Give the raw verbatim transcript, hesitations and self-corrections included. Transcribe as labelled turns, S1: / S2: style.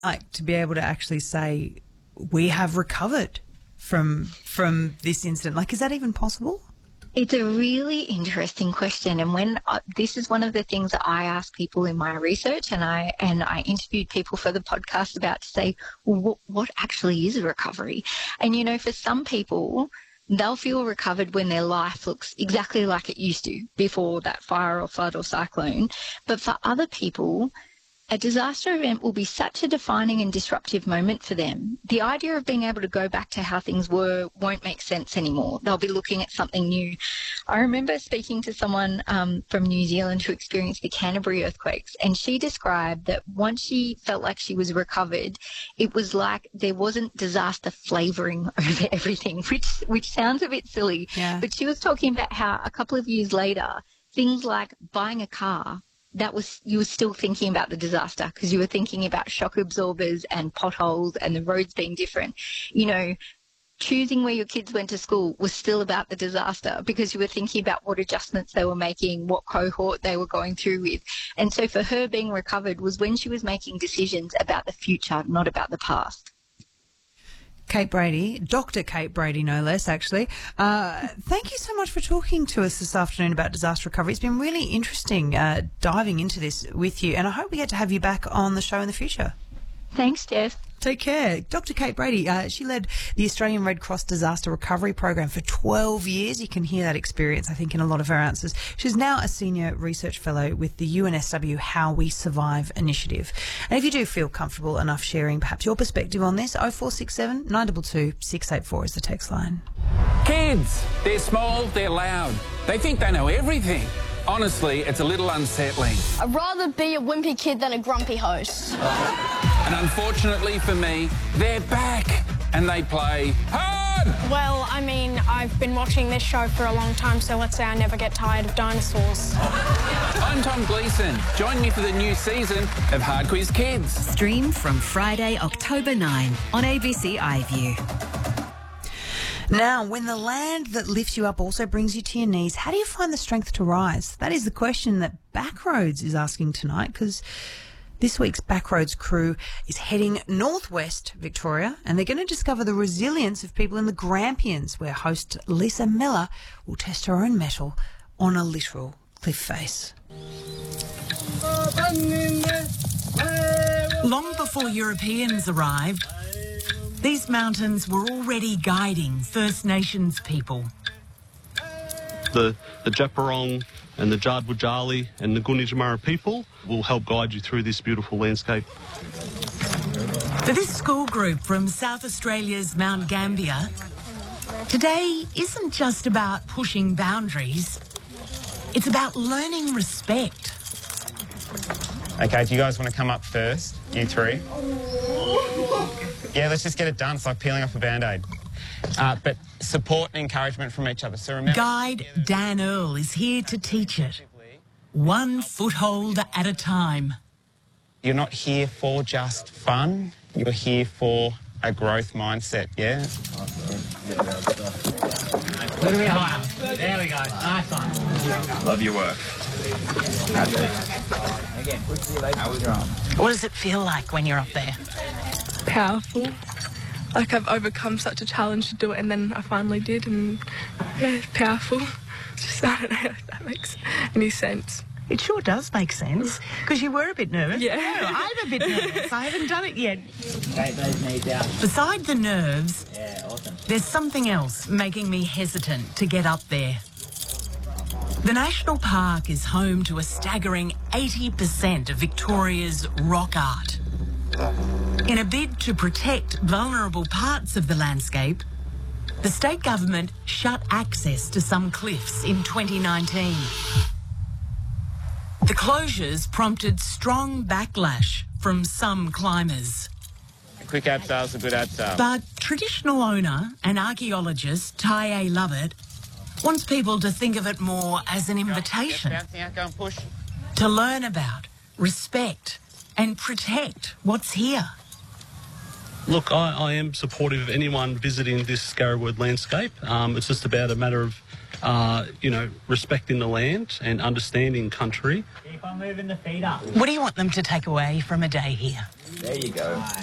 S1: like to be able to actually say we have recovered from from this incident? Like, is that even possible?
S2: It's a really interesting question, and when uh, this is one of the things that I ask people in my research, and I and I interviewed people for the podcast about to say, well, wh- what actually is recovery? And you know, for some people, they'll feel recovered when their life looks exactly like it used to before that fire or flood or cyclone. But for other people, a disaster event will be such a defining and disruptive moment for them. The idea of being able to go back to how things were won't make sense anymore. They'll be looking at something new. I remember speaking to someone um, from New Zealand who experienced the Canterbury earthquakes, and she described that once she felt like she was recovered, it was like there wasn't disaster flavouring over everything, which, which sounds a bit silly.
S1: Yeah.
S2: But she was talking about how a couple of years later, things like buying a car, that was, you were still thinking about the disaster because you were thinking about shock absorbers and potholes and the roads being different. You know, choosing where your kids went to school was still about the disaster because you were thinking about what adjustments they were making, what cohort they were going through with. And so for her, being recovered was when she was making decisions about the future, not about the past.
S1: Kate Brady, Doctor Kate Brady, no less, actually. Uh, thank you so much for talking to us this afternoon about disaster recovery. It's been really interesting uh, diving into this with you, and I hope we get to have you back on the show in the future.
S2: Thanks, Jess.
S1: Take care. Doctor Kate Brady, uh, she led the Australian Red Cross Disaster Recovery Program for twelve years. You can hear that experience, I think, in a lot of her answers. She's now a Senior Research Fellow with the U N S W How We Survive initiative. And if you do feel comfortable enough sharing perhaps your perspective on this, oh four six seven, nine two two, six eight four is the text line.
S3: Kids, they're small, they're loud. They think they know everything. Honestly, it's a little unsettling.
S4: I'd rather be a wimpy kid than a grumpy host.
S3: And unfortunately for me, they're back and they play hard!
S5: Well, I mean, I've been watching this show for a long time, so let's say I never get tired of dinosaurs.
S3: I'm Tom Gleeson. Join me for the new season of Hard Quiz Kids.
S6: Stream from Friday, October ninth on A B C iView.
S1: Now, when the land that lifts you up also brings you to your knees, how do you find the strength to rise? That is the question that Backroads is asking tonight, because this week's Backroads crew is heading northwest Victoria, and they're going to discover the resilience of people in the Grampians, where host Lisa Miller will test her own mettle on a literal cliff face.
S7: Long before Europeans arrived, these mountains were already guiding First Nations people.
S8: The, the Djapurrong and the Jardwujali and the Gunditjmara people will help guide you through this beautiful landscape.
S7: For this school group from South Australia's Mount Gambier, today isn't just about pushing boundaries, it's about learning respect.
S9: Okay, do you guys want to come up first, you three? Yeah, let's just get it done. It's like peeling off a Band-Aid. Uh, but support and encouragement from each other. So remember...
S7: Guide Dan Earl is here to teach it, one foothold at a time.
S9: You're not here for just fun. You're here for a growth mindset, yeah?
S10: Look at me higher. There we go. Nice one. Love your work. Again,
S7: What does it feel like when you're up there?
S11: Powerful. Like I've overcome such a challenge to do it, and then I finally did, and yeah, it's powerful. Just, I don't know if that makes any sense.
S7: It sure does make sense, because you were a bit nervous.
S11: Yeah.
S7: No, I'm a bit nervous. I haven't done it yet.
S10: Take those knees out.
S7: Beside the nerves,
S10: Yeah, awesome.
S7: there's something else making me hesitant to get up there. The National Park is home to a staggering eighty percent of Victoria's rock art. In a bid to protect vulnerable parts of the landscape, the state government shut access to some cliffs in twenty nineteen. The closures prompted strong backlash from some climbers.
S9: A quick abseil is a good abseil.
S7: But traditional owner and archaeologist Ty A. Lovett wants people to think of it more as an invitation
S9: Bouncing out, go and push.
S7: to learn about, respect and protect what's here.
S8: Look, I, I am supportive of anyone visiting this Scarrowwood landscape. Um, it's just about a matter of uh, you know, respecting the land and understanding country.
S10: Keep on moving the feet up.
S7: What do you want them to take away from a day here?
S10: There you go.